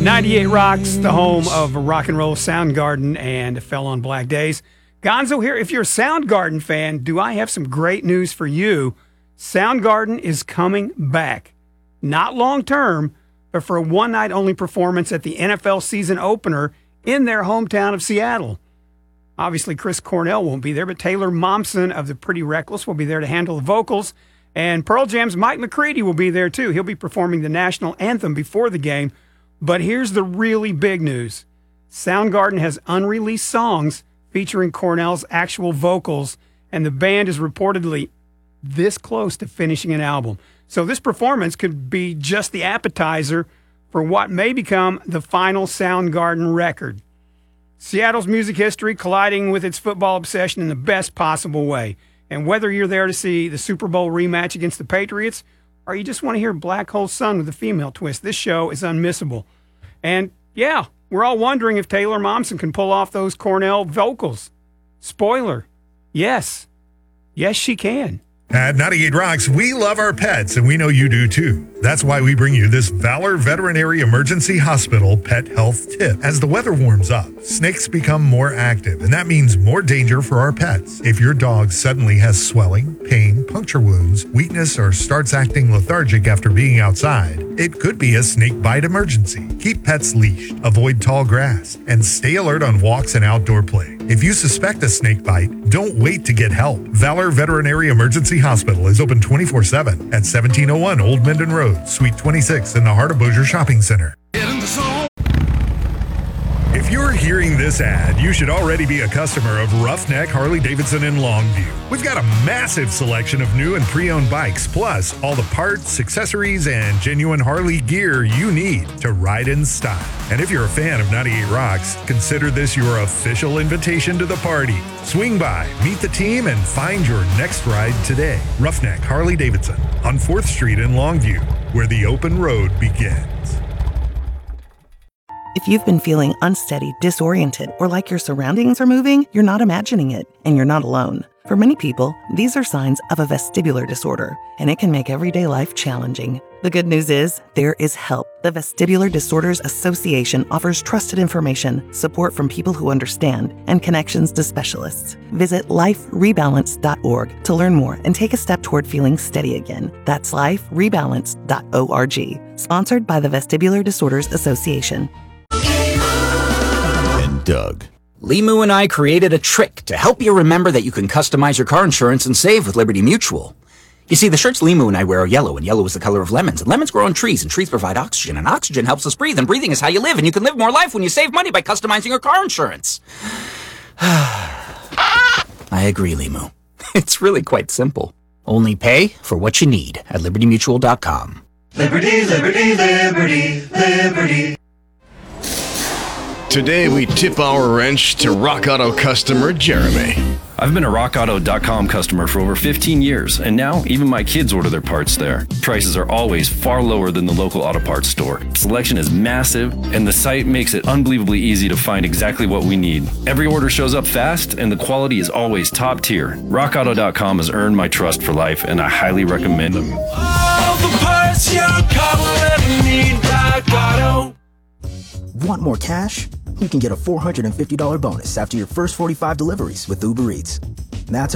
98 Rocks, the home of Rock and Roll Soundgarden and Fell on Black Days. Gonzo here. If you're a Soundgarden fan, do I have some great news for you? Soundgarden is coming back. Not long term, but for a one-night only performance at the NFL season opener in their hometown of Seattle. Obviously, Chris Cornell won't be there, but Taylor Momsen of the Pretty Reckless will be there to handle the vocals. And Pearl Jam's Mike McCready will be there too. He'll be performing the national anthem before the game. But here's the really big news. Soundgarden has unreleased songs featuring Cornell's actual vocals, and the band is reportedly this close to finishing an album. So this performance could be just the appetizer for what may become the final Soundgarden record. Seattle's music history colliding with its football obsession in the best possible way. And whether you're there to see the Super Bowl rematch against the Patriots, or you just want to hear Black Hole Sun with a female twist, this show is unmissable. And yeah, we're all wondering if Taylor Momsen can pull off those Cornell vocals. Spoiler, yes. Yes, she can. At 98 Rocks, we love our pets, and we know you do too. That's why we bring you this Valor Veterinary Emergency Hospital pet health tip. As the weather warms up, snakes become more active, and that means more danger for our pets. If your dog suddenly has swelling, pain, puncture wounds, weakness, or starts acting lethargic after being outside, it could be a snake bite emergency. Keep pets leashed, avoid tall grass, and stay alert on walks and outdoor play. If you suspect a snake bite, don't wait to get help. Valor Veterinary Emergency Hospital is open 24/7 at 1701 Old Minden Road, Suite 26 in the heart of Bossier Shopping Center. If you're hearing this ad, you should already be a customer of Roughneck Harley-Davidson in Longview. We've got a massive selection of new and pre-owned bikes, plus all the parts, accessories, and genuine Harley gear you need to ride in style. And if you're a fan of 98 Rocks, consider this your official invitation to the party. Swing by, meet the team, and find your next ride today. Roughneck Harley-Davidson on 4th Street in Longview, where the open road begins. If you've been feeling unsteady, disoriented, or like your surroundings are moving, you're not imagining it, and you're not alone. For many people, these are signs of a vestibular disorder, and it can make everyday life challenging. The good news is, there is help. The Vestibular Disorders Association offers trusted information, support from people who understand, and connections to specialists. Visit liferebalance.org to learn more and take a step toward feeling steady again. That's liferebalance.org. Sponsored by the Vestibular Disorders Association. And Doug. Limu and I created a trick to help you remember that you can customize your car insurance and save with Liberty Mutual. You see, the shirts Limu and I wear are yellow, and yellow is the color of lemons. And lemons grow on trees, and trees provide oxygen, and oxygen helps us breathe, and breathing is how you live, and you can live more life when you save money by customizing your car insurance. I agree, Limu. It's really quite simple. Only pay for what you need at libertymutual.com. Liberty, liberty, liberty, liberty. Today we tip our wrench to Rock Auto customer Jeremy. I've been a RockAuto.com customer for over 15 years, and now even my kids order their parts there. Prices are always far lower than the local auto parts store. Selection is massive, and the site makes it unbelievably easy to find exactly what we need. Every order shows up fast, and the quality is always top tier. RockAuto.com has earned my trust for life, and I highly recommend them. All the parts your car will ever need, Rock Auto. Want more cash? You can get a $450 bonus after your first 45 deliveries with Uber Eats. That's